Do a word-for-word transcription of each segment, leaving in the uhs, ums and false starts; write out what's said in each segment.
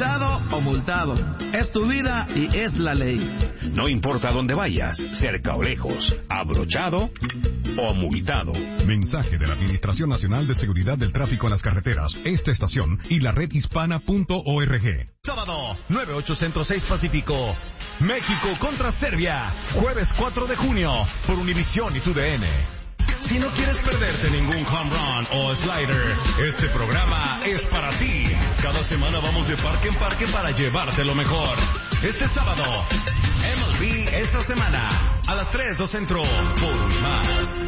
abrochado o multado. Es tu vida y es la ley. No importa dónde vayas, cerca o lejos, abrochado o multado. Mensaje de la Administración Nacional de Seguridad del Tráfico en las Carreteras, esta estación y la red hispana punto org. Sábado, nueve ocho Centro seis Pacífico. México contra Serbia. Jueves cuatro de junio, por Univisión y T U D N. Si no quieres perderte ningún home run o slider, este programa es para ti. Cada semana vamos de parque en parque para llevarte lo mejor. Este sábado, M L B esta semana, a las tres de Centro, por más.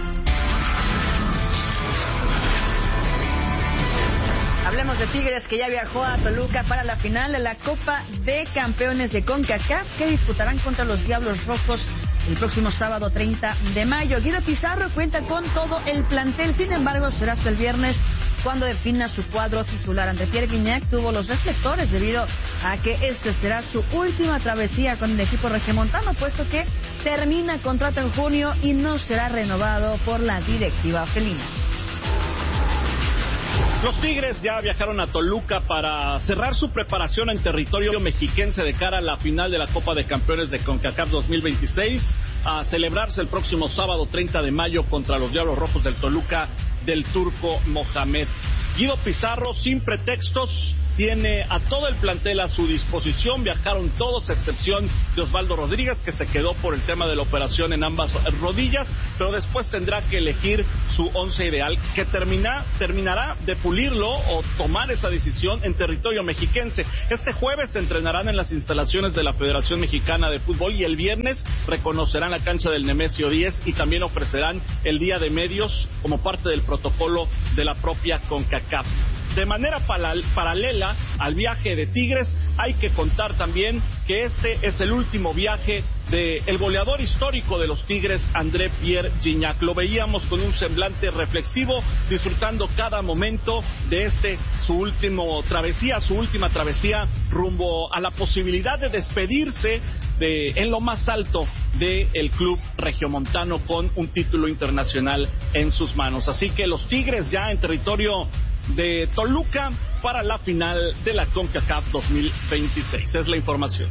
Hablemos de Tigres, que ya viajó a Toluca para la final de la Copa de Campeones de CONCACAF, que disputarán contra los Diablos Rojos el próximo sábado treinta de mayo. Guido Pizarro cuenta con todo el plantel, sin embargo será hasta el viernes cuando defina su cuadro titular. Ante Pierre Gignac tuvo los reflectores debido a que este será su última travesía con el equipo regiomontano, puesto que termina contrato en junio y no será renovado por la directiva felina. Los Tigres ya viajaron a Toluca para cerrar su preparación en territorio mexiquense de cara a la final de la Copa de Campeones de CONCACAF dos mil veintiséis, a celebrarse el próximo sábado treinta de mayo contra los Diablos Rojos del Toluca del Turco Mohamed. Guido Pizarro, sin pretextos, tiene a todo el plantel a su disposición. Viajaron todos, a excepción de Osvaldo Rodríguez, que se quedó por el tema de la operación en ambas rodillas, pero después tendrá que elegir su once ideal, que termina, terminará de pulirlo o tomar esa decisión en territorio mexiquense. Este jueves se entrenarán en las instalaciones de la Federación Mexicana de Fútbol y el viernes reconocerán la cancha del Nemesio diez y también ofrecerán el día de medios como parte del protocolo de la propia CONCACAF. De manera paralela al viaje de Tigres, hay que contar también que este es el último viaje del goleador histórico de los Tigres, André Pierre Gignac. Lo veíamos con un semblante reflexivo, disfrutando cada momento de este, su último travesía, su última travesía rumbo a la posibilidad de despedirse de, en lo más alto del club regiomontano con un título internacional en sus manos. Así que los Tigres ya en territorio de Toluca para la final de la CONCACAF dos mil veintiséis. Es la información.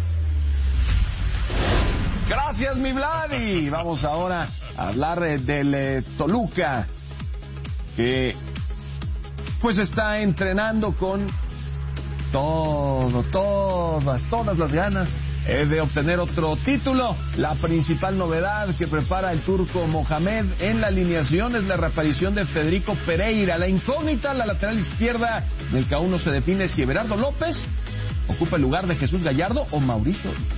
Gracias, mi Vladi. Vamos ahora a hablar eh, del eh, Toluca, que pues está entrenando con todo, todas, todas las ganas eh, de obtener otro título. La principal novedad que prepara el turco Mohamed en la alineación es la reaparición de Federico Pereira. La incógnita, la lateral izquierda del que aún no se define si Everardo López ocupa el lugar de Jesús Gallardo o Mauricio Isla.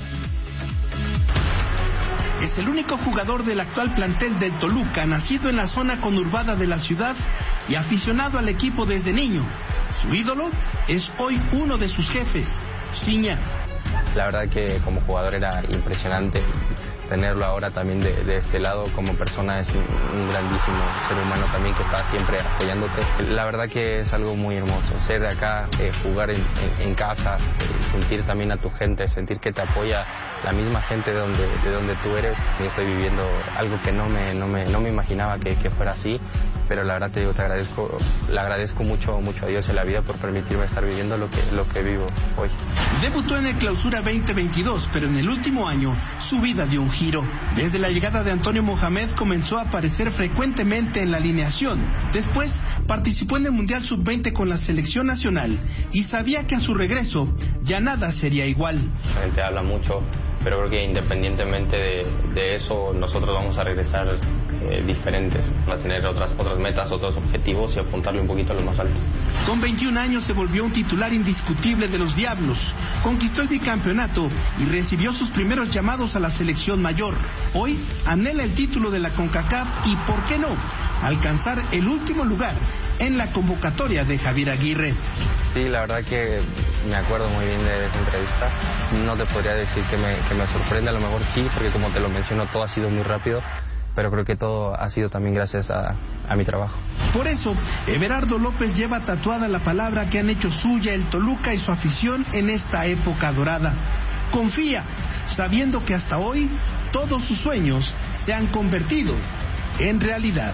Es el único jugador del actual plantel del Toluca, nacido en la zona conurbada de la ciudad y aficionado al equipo desde niño. Su ídolo es hoy uno de sus jefes, Ciña. La verdad que como jugador era impresionante. Tenerlo ahora también de, de este lado como persona es un, un grandísimo ser humano también que está siempre apoyándote. La verdad que es algo muy hermoso, ser de acá, eh, jugar en, en, en casa, eh, sentir también a tu gente, sentir que te apoya la misma gente de donde, de donde tú eres. Yo estoy viviendo algo que no me, no me, no me imaginaba que, que fuera así, pero la verdad te digo, te agradezco, le agradezco mucho, mucho a Dios en la vida por permitirme estar viviendo lo que, lo que vivo hoy. Debutó en el Clausura veinte veintidós, pero en el último año su vida dio un giro. Desde la llegada de Antonio Mohamed comenzó a aparecer frecuentemente en la alineación. Después participó en el Mundial sub veinte con la selección nacional y sabía que a su regreso ya nada sería igual. La gente habla mucho, pero creo que independientemente de, de eso nosotros vamos a regresar eh, diferentes, a tener otras, otras metas, otros objetivos y apuntarle un poquito a lo más alto. Con veintiún años se volvió un titular indiscutible de los Diablos, conquistó el bicampeonato y recibió sus primeros llamados a la selección mayor. Hoy anhela el título de la CONCACAF y, ¿por qué no?, alcanzar el último lugar en la convocatoria de Javier Aguirre. Sí, la verdad que me acuerdo muy bien de esa entrevista. No te podría decir que me, que me sorprende, a lo mejor sí, porque como te lo menciono, todo ha sido muy rápido, pero creo que todo ha sido también gracias a, a mi trabajo. Por eso, Everardo López lleva tatuada la palabra que han hecho suya el Toluca y su afición en esta época dorada. Confía, sabiendo que hasta hoy todos sus sueños se han convertido en realidad.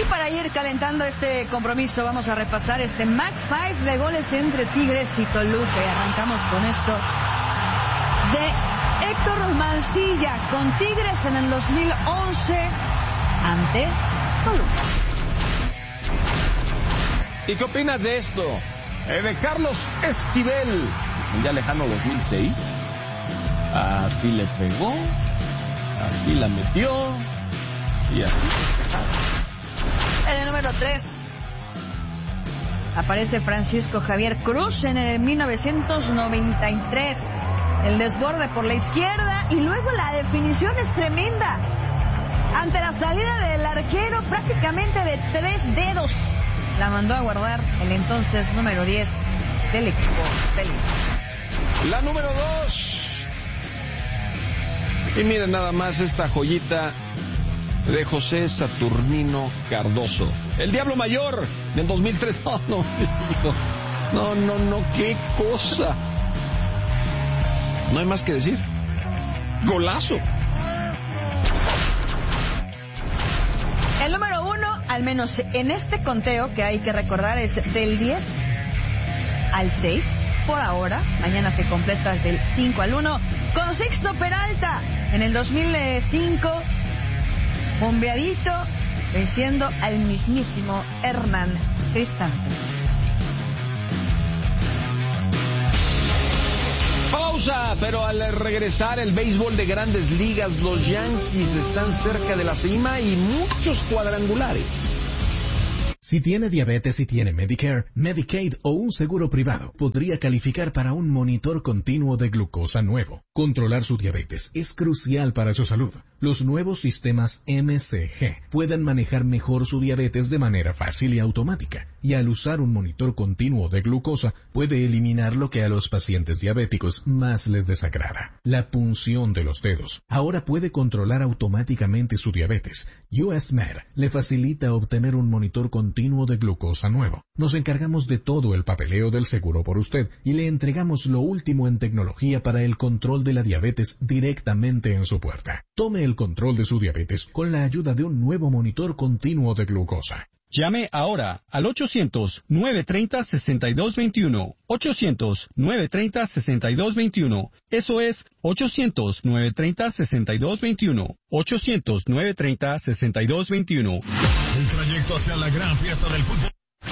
Y para ir calentando este compromiso, vamos a repasar este Mac cinco de goles entre Tigres y Toluca. Y arrancamos con esto de Héctor Mancilla con Tigres en el dos mil once ante Toluca. ¿Y qué opinas de esto? Eh, de Carlos Esquivel, el ya lejano dos mil seis. Así le pegó, así la metió y así. En el número tres aparece Francisco Javier Cruz en el mil novecientos noventa y tres. El desborde por la izquierda y luego la definición es tremenda. Ante la salida del arquero prácticamente de tres dedos. La mandó a guardar el entonces número diez del equipo del... La número dos. Y miren nada más esta joyita de José Saturnino Cardoso. El Diablo Mayor del dos mil tres. No, no, no, no, no, qué cosa. No hay más que decir. Golazo. El número uno, al menos en este conteo que hay que recordar, es del diez al seis. Por ahora, mañana se completa del cinco al uno. Con Sixto Peralta en el dos mil cinco. Bombeadito, venciendo al mismísimo Hernán Cristante. Pausa, pero al regresar el béisbol de Grandes Ligas, los Yankees están cerca de la cima y muchos cuadrangulares. Si tiene diabetes y tiene Medicare, Medicaid o un seguro privado, podría calificar para un monitor continuo de glucosa nuevo. Controlar su diabetes es crucial para su salud. Los nuevos sistemas M C G pueden manejar mejor su diabetes de manera fácil y automática, y al usar un monitor continuo de glucosa puede eliminar lo que a los pacientes diabéticos más les desagrada: la punción de los dedos. Ahora puede controlar automáticamente su diabetes. U S Med le facilita obtener un monitor continuo de glucosa nuevo. Nos encargamos de todo el papeleo del seguro por usted y le entregamos lo último en tecnología para el control de la diabetes directamente en su puerta. Tome el control de su diabetes con la ayuda de un nuevo monitor continuo de glucosa. Llame ahora al ochocientos, nueve treinta, sesenta y dos veintiuno. ochocientos, nueve treinta, sesenta y dos veintiuno. Eso es ochocientos, nueve treinta, sesenta y dos veintiuno. ochocientos, nueve treinta, sesenta y dos veintiuno. El trayecto hacia la gran fiesta del fútbol.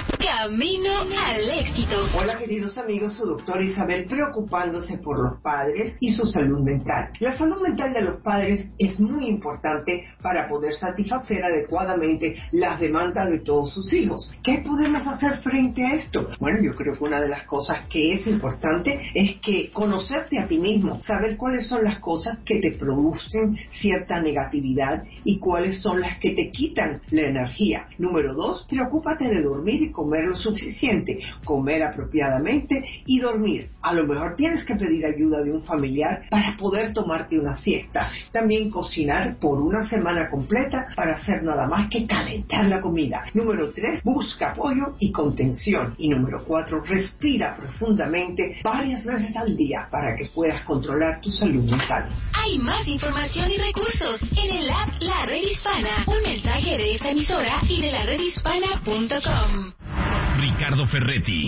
Camino al éxito. Hola queridos amigos, su doctora Isabel preocupándose por los padres y su salud mental. La salud mental de los padres es muy importante para poder satisfacer adecuadamente las demandas de todos sus hijos. ¿Qué podemos hacer frente a esto? Bueno, yo creo que una de las cosas que es importante es que conocerte a ti mismo, saber cuáles son las cosas que te producen cierta negatividad y cuáles son las que te quitan la energía. Número dos, preocúpate de dormir y comer lo suficiente, comer apropiadamente y dormir. A lo mejor tienes que pedir ayuda de un familiar para poder tomarte una siesta. También cocinar por una semana completa para hacer nada más que calentar la comida. Número tres, busca apoyo y contención. Y número cuatro, respira profundamente varias veces al día para que puedas controlar tu salud mental. Hay más información y recursos en el app La Red Hispana. Un mensaje de esta emisora y de la red hispana punto com. Ricardo Ferretti,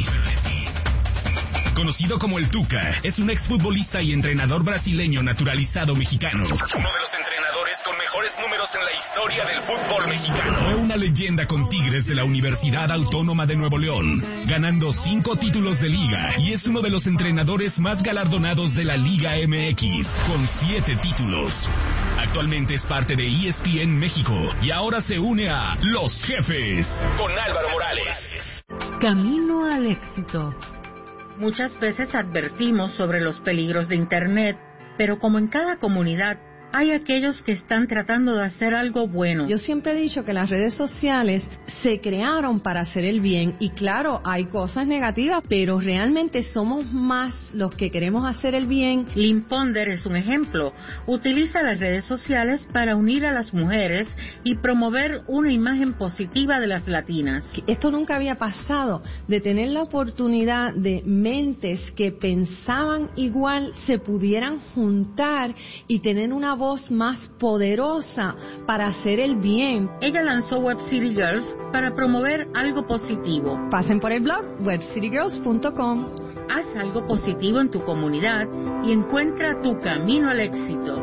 conocido como el Tuca, es un exfutbolista y entrenador brasileño naturalizado mexicano. Uno de los entrenadores con mejores números en la historia del fútbol mexicano. Fue una leyenda con Tigres de la Universidad Autónoma de Nuevo León, ganando cinco títulos de liga, y es uno de los entrenadores más galardonados de la Liga M X, con siete títulos. Actualmente es parte de E S P N México y ahora se une a Los Jefes con Álvaro Morales. Camino al éxito. Muchas veces advertimos sobre los peligros de Internet, pero como en cada comunidad, hay aquellos que están tratando de hacer algo bueno. Yo siempre he dicho que las redes sociales se crearon para hacer el bien y claro, hay cosas negativas, pero realmente somos más los que queremos hacer el bien. Lynn Ponder es un ejemplo. Utiliza las redes sociales para unir a las mujeres y promover una imagen positiva de las latinas. Esto nunca había pasado, de tener la oportunidad de mentes que pensaban igual se pudieran juntar y tener una voz voz más poderosa para hacer el bien. Ella lanzó Web City Girls para promover algo positivo. Pasen por el blog web city girls punto com. Haz algo positivo en tu comunidad y encuentra tu camino al éxito.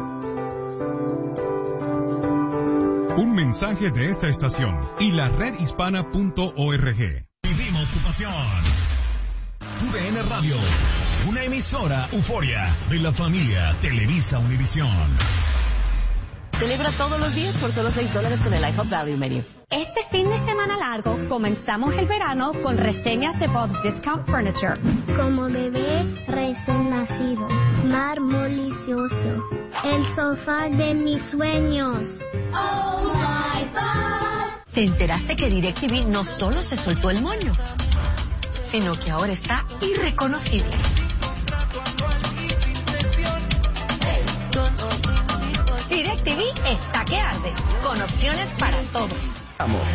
Un mensaje de esta estación y la red hispana punto org. Vivimos tu pasión. U D N Radio, una emisora euforia de la familia Televisa Univisión. Celebra todos los días por solo seis dólares con el iHop Value Menu. Este fin de semana largo comenzamos el verano con reseñas de Bob's Discount Furniture. Como bebé recién nacido, marmolicioso, el sofá de mis sueños. Oh my God. ¿Te enteraste que DirecTV no solo se soltó el moño, sino que ahora está irreconocible? DirecTV está que arde, con opciones para todos. Vamos.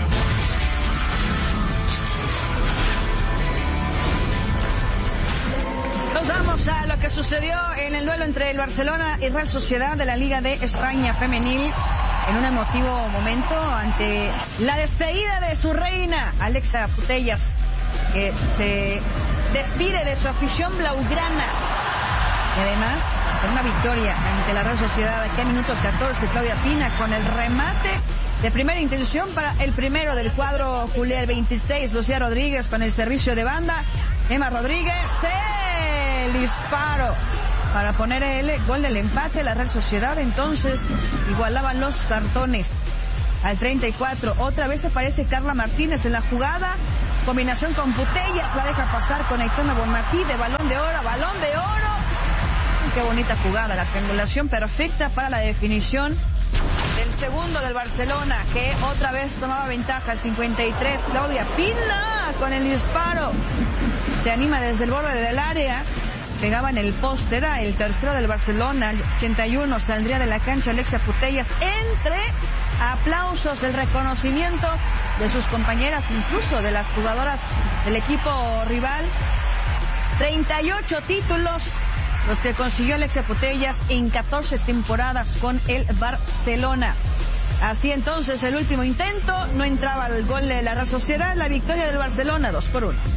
Nos vamos a lo que sucedió en el duelo entre el Barcelona y Real Sociedad de la Liga de España Femenil, en un emotivo momento ante la despedida de su reina, Alexa Putellas, que se despide de su afición blaugrana. Y además, con una victoria ante la Real Sociedad aquí a minuto catorce, Claudia Pina con el remate de primera intención para el primero del cuadro Julián veintiséis, Lucía Rodríguez con el servicio de banda, Emma Rodríguez, el disparo para poner el gol del empate. La Real Sociedad entonces igualaban los cartones al treinta y cuatro. Otra vez aparece Carla Martínez en la jugada, combinación con Putellas, la deja pasar con Aitana Bonmatí de balón de oro, balón de oro. Qué bonita jugada, la triangulación perfecta para la definición del segundo del Barcelona, que otra vez tomaba ventaja al cincuenta y tres. Claudia Pina con el disparo, se anima desde el borde del área, pegaba en el poste, era el tercero del Barcelona. Al ochenta y uno saldría de la cancha Alexia Putellas, entre aplausos, el reconocimiento de sus compañeras, incluso de las jugadoras del equipo rival. treinta y ocho títulos los que consiguió Alexia Putellas en catorce temporadas con el Barcelona. Así entonces, el último intento, no entraba el gol de la Real Sociedad, la victoria del Barcelona, dos por uno.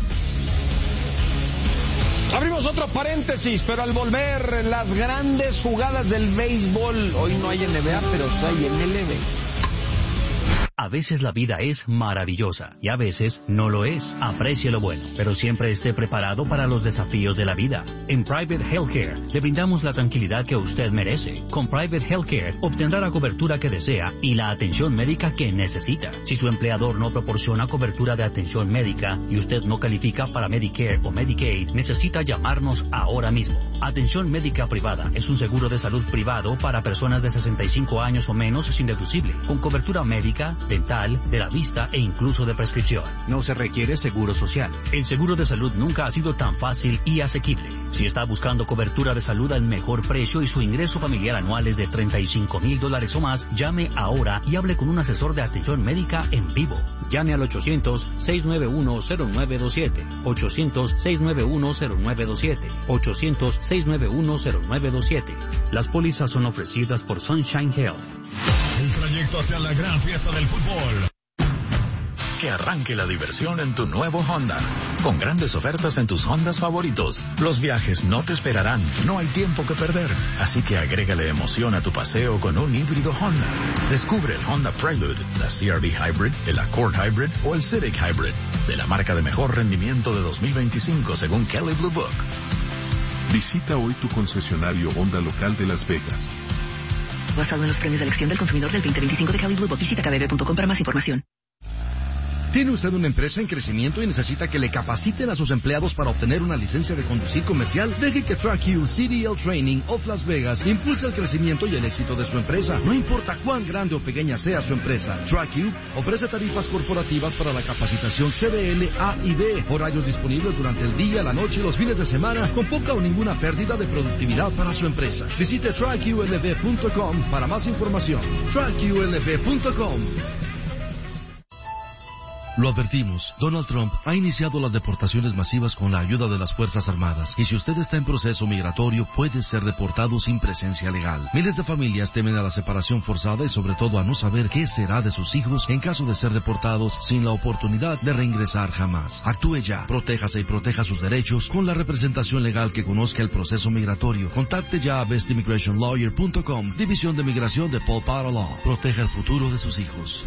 Abrimos otro paréntesis, pero al volver, las grandes jugadas del béisbol. Hoy no hay N B A, pero sí hay M L B. A veces la vida es maravillosa y a veces no lo es. Aprecie lo bueno, pero siempre esté preparado para los desafíos de la vida. En Private Healthcare le brindamos la tranquilidad que usted merece. Con Private Healthcare obtendrá la cobertura que desea y la atención médica que necesita. Si su empleador no proporciona cobertura de atención médica y usted no califica para Medicare o Medicaid, necesita llamarnos ahora mismo. Atención médica privada es un seguro de salud privado para personas de sesenta y cinco años o menos sin deducible, con cobertura médica, dental, de la vista e incluso de prescripción. No se requiere seguro social. El seguro de salud nunca ha sido tan fácil y asequible. Si está buscando cobertura de salud al mejor precio y su ingreso familiar anual es de treinta y cinco mil dólares o más, llame ahora y hable con un asesor de atención médica en vivo. Llame al ochocientos, seis nueve uno, cero nueve dos siete, ochocientos, seis nueve uno, cero nueve dos siete, ochocientos, seis nueve uno, cero nueve dos siete. Las pólizas son ofrecidas por Sunshine Health. El trayecto hacia la gran fiesta del fútbol. Que arranque la diversión en tu nuevo Honda, con grandes ofertas en tus Hondas favoritos. Los viajes no te esperarán, no hay tiempo que perder, así que agrégale emoción a tu paseo con un híbrido Honda. Descubre el Honda Prelude, la C R V Hybrid, el Accord Hybrid o el Civic Hybrid, de la marca de mejor rendimiento de dos mil veinticinco según Kelley Blue Book. Visita hoy tu concesionario Honda local de Las Vegas. Basado en los premios de elección del consumidor del veinte veinticinco de Kelley Blue Book, visita k b b punto com para más información. ¿Tiene usted una empresa en crecimiento y necesita que le capaciten a sus empleados para obtener una licencia de conducir comercial? Deje que TrackU C D L Training of Las Vegas impulse el crecimiento y el éxito de su empresa. No importa cuán grande o pequeña sea su empresa, TrackU ofrece tarifas corporativas para la capacitación C D L A y B, horarios disponibles durante el día, la noche y los fines de semana, con poca o ninguna pérdida de productividad para su empresa. Visite track u l v punto com para más información. track u l v punto com. Lo advertimos, Donald Trump ha iniciado las deportaciones masivas con la ayuda de las Fuerzas Armadas, y si usted está en proceso migratorio, puede ser deportado sin presencia legal. Miles de familias temen a la separación forzada y sobre todo a no saber qué será de sus hijos en caso de ser deportados sin la oportunidad de reingresar jamás. Actúe ya, protéjase y proteja sus derechos con la representación legal que conozca el proceso migratorio. Contacte ya a best immigration lawyer punto com, División de Migración de Paul Potter Law. Proteja el futuro de sus hijos.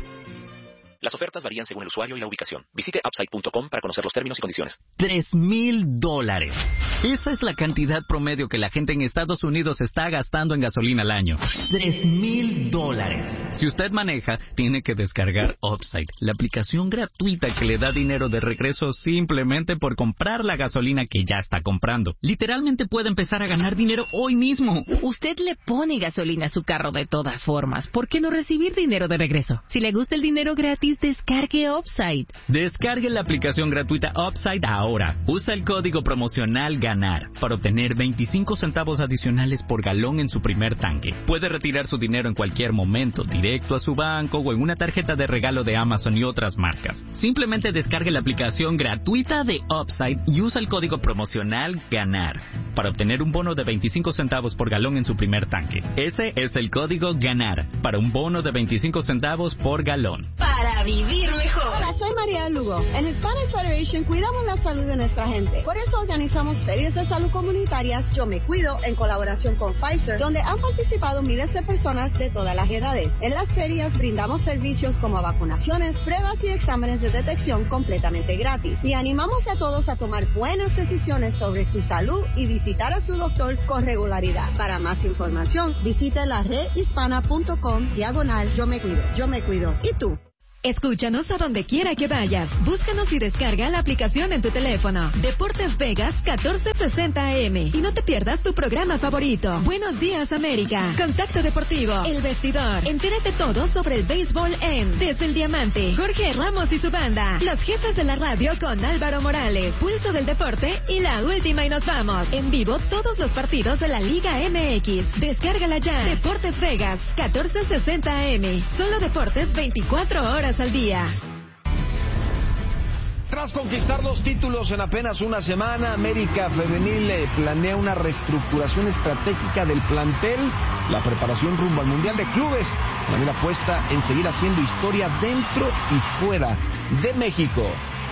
Las ofertas varían según el usuario y la ubicación. Visite upside punto com para conocer los términos y condiciones. Tres mil dólares. Esa es la cantidad promedio que la gente en Estados Unidos está gastando en gasolina al año. Tres mil dólares. Si usted maneja, tiene que descargar Upside, la aplicación gratuita que le da dinero de regreso simplemente por comprar la gasolina que ya está comprando. Literalmente puede empezar a ganar dinero hoy mismo. Usted le pone gasolina a su carro de todas formas. ¿Por qué no recibir dinero de regreso? Si le gusta el dinero gratis, descargue Upside. Descargue la aplicación gratuita Upside ahora. Usa el código promocional GANAR para obtener veinticinco centavos adicionales por galón en su primer tanque. Puede retirar su dinero en cualquier momento, directo a su banco o en una tarjeta de regalo de Amazon y otras marcas. Simplemente descargue la aplicación gratuita de Upside y usa el código promocional GANAR para obtener un bono de veinticinco centavos por galón en su primer tanque. Ese es el código GANAR para un bono de veinticinco centavos por galón. Para vivir mejor. Hola, soy María Lugo. En Hispanic Federation cuidamos la salud de nuestra gente. Por eso organizamos ferias de salud comunitarias Yo Me Cuido en colaboración con Pfizer, donde han participado miles de personas de todas las edades. En las ferias brindamos servicios como vacunaciones, pruebas y exámenes de detección completamente gratis. Y animamos a todos a tomar buenas decisiones sobre su salud y visitar a su doctor con regularidad. Para más información, visite la red hispana punto com diagonal Yo Me Cuido. Yo Me Cuido. ¿Y tú? Escúchanos a donde quiera que vayas. Búscanos y descarga la aplicación en tu teléfono. Deportes Vegas catorce sesenta A M. Y no te pierdas tu programa favorito. Buenos días, América. Contacto Deportivo. El Vestidor. Entérate todo sobre el béisbol en Desde el Diamante. Jorge Ramos y su banda. Los jefes de la radio con Álvaro Morales. Pulso del Deporte y la última y nos vamos. En vivo todos los partidos de la Liga M X. Descárgala ya. Deportes Vegas catorce sesenta A M. Solo deportes veinticuatro horas al día. Tras conquistar dos títulos en apenas una semana, América Femenil planea una reestructuración estratégica del plantel, la preparación rumbo al Mundial de Clubes, la mira puesta en seguir haciendo historia dentro y fuera de México.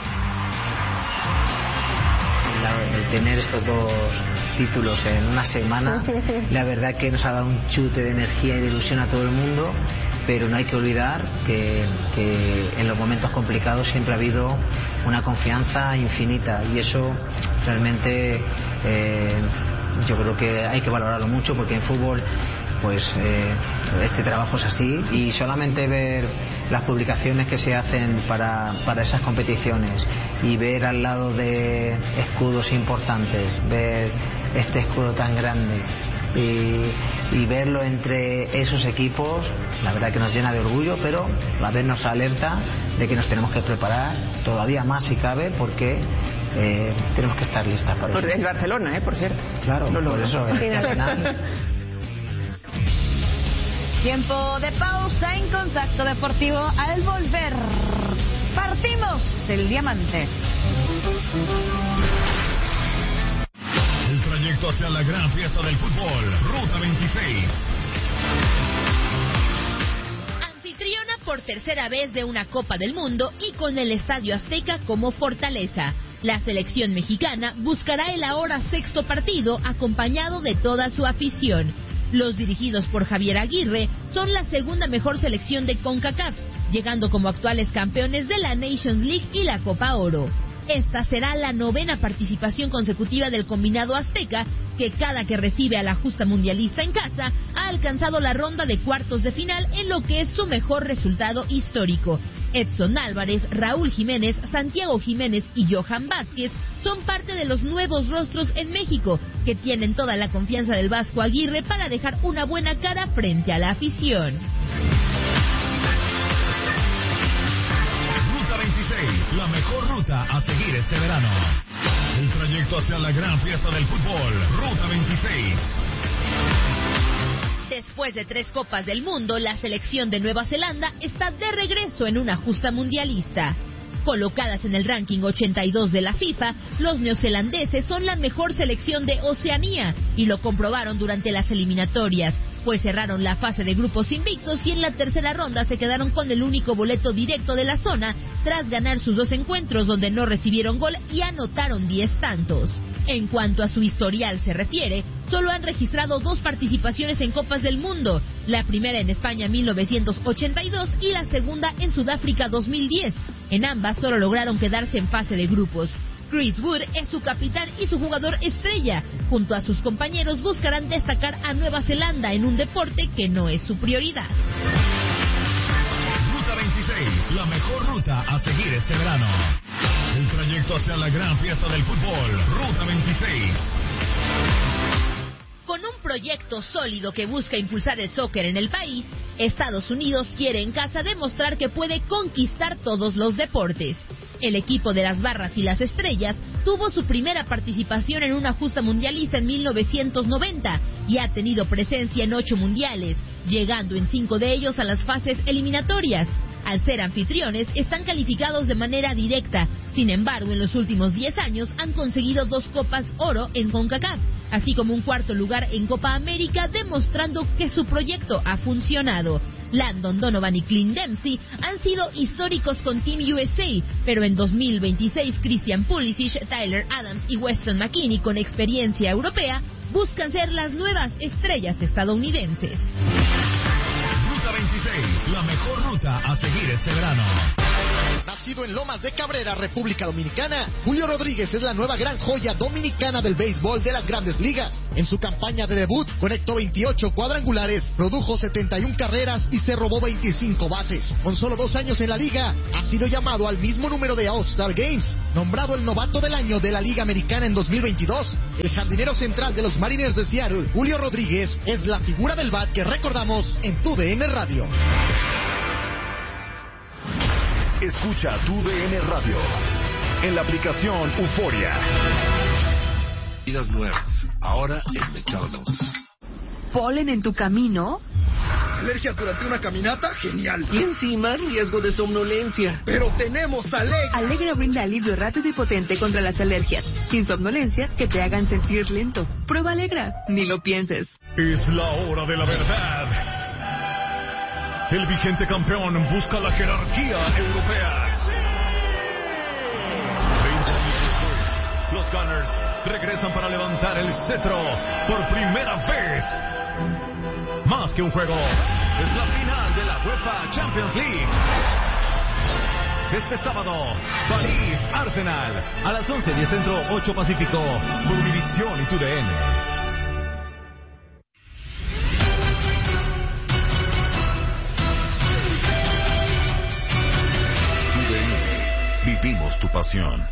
El tener estos dos títulos en una semana, la verdad que nos ha dado un chute de energía y de ilusión a todo el mundo, pero no hay que olvidar que, que en los momentos complicados siempre ha habido una confianza infinita y eso realmente eh, yo creo que hay que valorarlo mucho porque en fútbol pues eh, este trabajo es así y solamente ver las publicaciones que se hacen para, para esas competiciones y ver al lado de escudos importantes, ver este escudo tan grande y, y verlo entre esos equipos, la verdad que nos llena de orgullo, pero a la vez nos alerta de que nos tenemos que preparar todavía más si cabe porque eh, tenemos que estar listas para por eso. el Barcelona, ¿eh? Por cierto. Claro, no, por eso es que al final... Tiempo de pausa en Contacto Deportivo. Al volver, partimos el diamante. El trayecto hacia la gran fiesta del fútbol, Ruta veintiséis. Anfitriona por tercera vez de una Copa del Mundo y con el Estadio Azteca como fortaleza. La selección mexicana buscará el ahora sexto partido acompañado de toda su afición. Los dirigidos por Javier Aguirre son la segunda mejor selección de CONCACAF, llegando como actuales campeones de la Nations League y la Copa Oro. Esta será la novena participación consecutiva del combinado azteca, que cada que recibe a la justa mundialista en casa, ha alcanzado la ronda de cuartos de final en lo que es su mejor resultado histórico. Edson Álvarez, Raúl Jiménez, Santiago Jiménez y Johan Vázquez son parte de los nuevos rostros en México, que tienen toda la confianza del Vasco Aguirre para dejar una buena cara frente a la afición. Ruta veintiséis, la mejor ruta a seguir este verano. El trayecto hacia la gran fiesta del fútbol, Ruta veintiséis. Después de tres Copas del Mundo, la selección de Nueva Zelanda está de regreso en una justa mundialista. Colocadas en el ranking ochenta y dos de la FIFA, los neozelandeses son la mejor selección de Oceanía y lo comprobaron durante las eliminatorias, pues cerraron la fase de grupos invictos y en la tercera ronda se quedaron con el único boleto directo de la zona tras ganar sus dos encuentros donde no recibieron gol y anotaron diez tantos. En cuanto a su historial se refiere, solo han registrado dos participaciones en Copas del Mundo, la primera en España en mil novecientos ochenta y dos y la segunda en Sudáfrica dos mil diez. En ambas solo lograron quedarse en fase de grupos. Chris Wood es su capitán y su jugador estrella. Junto a sus compañeros buscarán destacar a Nueva Zelanda en un deporte que no es su prioridad. Ruta veintiséis, la mejor ruta a seguir este verano. El trayecto hacia la gran fiesta del fútbol, Ruta veintiséis. Con un proyecto sólido que busca impulsar el soccer en el país, Estados Unidos quiere en casa demostrar que puede conquistar todos los deportes. El equipo de las Barras y las Estrellas tuvo su primera participación en una justa mundialista en mil novecientos noventa y ha tenido presencia en ocho mundiales, llegando en cinco de ellos a las fases eliminatorias. Al ser anfitriones, están calificados de manera directa. Sin embargo, en los últimos diez años han conseguido dos Copas Oro en CONCACAF, así como un cuarto lugar en Copa América, demostrando que su proyecto ha funcionado. Landon Donovan y Clint Dempsey han sido históricos con Team U S A, pero en dos mil veintiséis Christian Pulisic, Tyler Adams y Weston McKennie, con experiencia europea, buscan ser las nuevas estrellas estadounidenses. Ruta veintiséis, la mejor ruta a seguir este verano. Nacido en Lomas de Cabrera, República Dominicana, Julio Rodríguez es la nueva gran joya dominicana del béisbol de las Grandes Ligas. En su campaña de debut, conectó veintiocho cuadrangulares, produjo setenta y una carreras y se robó veinticinco bases. Con solo dos años en la liga, ha sido llamado al mismo número de All-Star Games. Nombrado el novato del año de la Liga Americana en dos mil veintidós, el jardinero central de los Mariners de Seattle, Julio Rodríguez, es la figura del bat que recordamos en Tu D N Radio. Escucha Tu D N Radio en la aplicación Euforia. Vidas nuevas, ahora en McDonald's. ¿Polen en tu camino? ¿Alergias durante una caminata? ¡Genial! Y encima, riesgo de somnolencia. ¡Pero tenemos Alegra! Alegra brinda alivio rápido y potente contra las alergias, sin somnolencia que te hagan sentir lento. Prueba Alegra, ni lo pienses. Es la hora de la verdad. El vigente campeón busca la jerarquía europea. veinte años después, los Gunners regresan para levantar el cetro por primera vez. Más que un juego, es la final de la UEFA Champions League. Este sábado, París, Arsenal, a las once diez Centro, ocho Pacífico, por Univisión y Tu D N. Vivimos tu pasión.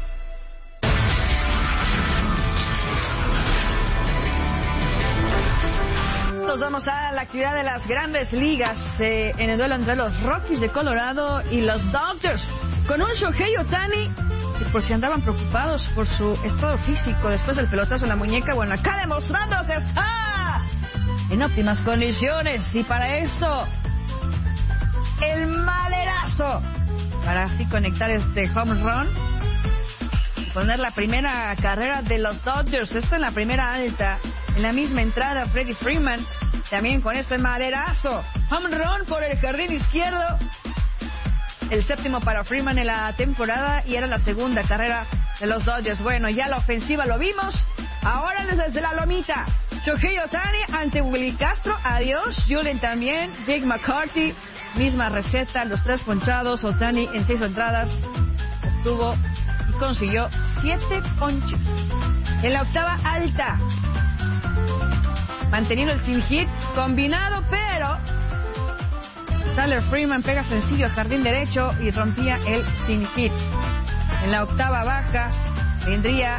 Nos vamos a la actividad de las Grandes Ligas eh, en el duelo entre los Rockies de Colorado y los Dodgers, con un Shohei Ohtani que, por si andaban preocupados por su estado físico después del pelotazo en la muñeca, bueno, acá demostrando que está en óptimas condiciones, y para esto el maderazo para así conectar este home run y poner la primera carrera de los Dodgers. Esto en la primera alta, en la misma entrada Freddie Freeman, también con este maderazo, home run por el jardín izquierdo, el séptimo para Freeman en la temporada, y era la segunda carrera de los Dodgers. Bueno, ya la ofensiva lo vimos, ahora desde la lomita, Shohei Ohtani ante Willy Castro, adiós, Julien también, Jake McCarthy, misma receta, los tres ponchados. Ohtani en seis entradas obtuvo y consiguió siete ponches. En la octava alta, manteniendo el sin hit combinado, pero Tyler Freeman pega sencillo a jardín derecho y rompía el sin hit. En la octava baja vendría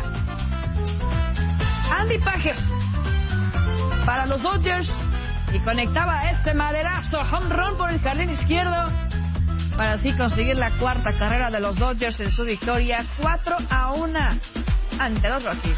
Andy Pages para los Dodgers y conectaba este maderazo, home run por el jardín izquierdo, para así conseguir la cuarta carrera de los Dodgers en su victoria cuatro a uno ante los Rockies.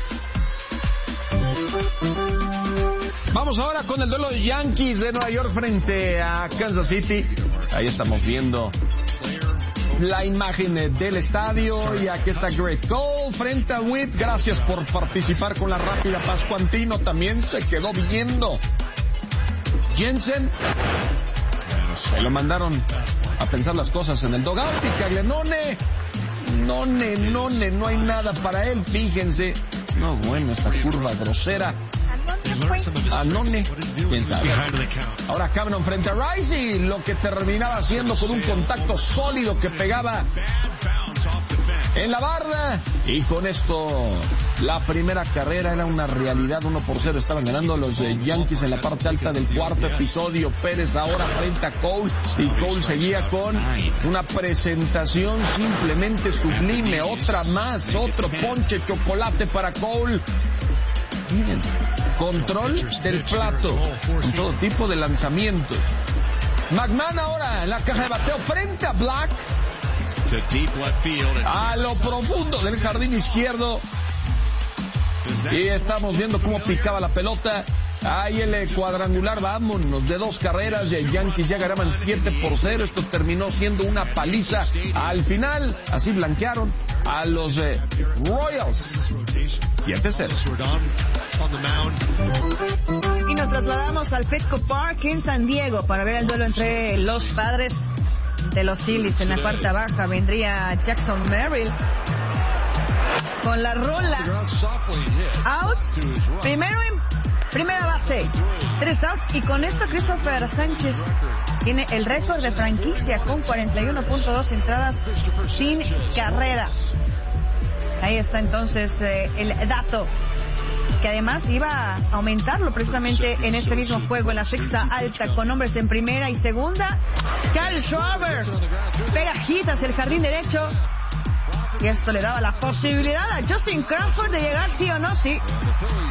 Vamos ahora con el duelo de Yankees de Nueva York frente a Kansas City. Ahí estamos viendo la imagen del estadio y aquí está Greg Cole frente a Witt. Gracias por participar con la rápida. Pascuantino también se quedó viendo. Jensen se lo mandaron a pensar las cosas en el dugout y Caglianone, None, None, no hay nada para él, fíjense. No, bueno, esta curva grosera. Anone, quién sabe. Ahora Cameron frente a Rice y lo que terminaba haciendo con un contacto sólido que pegaba en la barda. Y con esto la primera carrera era una realidad. Uno por cero estaban ganando los eh, Yankees en la parte alta del cuarto episodio. Pérez ahora frente a Cole y Cole seguía con una presentación simplemente sublime. Otra más, otro ponche chocolate para Cole. Miren, control del plato en todo tipo de lanzamientos. McMahon ahora en la caja de bateo frente a Black. A lo profundo del jardín izquierdo. Y estamos viendo cómo picaba la pelota. Ahí el cuadrangular, vámonos, de dos carreras. Y Yankees ya ganaban siete por cero. Esto terminó siendo una paliza al final. Así blanquearon a los eh, Royals. siete cero. Y nos trasladamos al Petco Park en San Diego para ver el duelo entre los Padres de los Phillies. En la cuarta baja vendría Jackson Merrill con la rola out, primero en primera base, tres outs, y con esto Christopher Sánchez tiene el récord de franquicia con cuarenta y uno punto dos entradas sin carrera. Ahí está entonces eh, el dato, que además iba a aumentarlo precisamente en este mismo juego, en la sexta alta, con hombres en primera y segunda. Kyle Schwarber pega hit hacia el jardín derecho, y esto le daba la posibilidad a Justin Crawford de llegar sí o no sí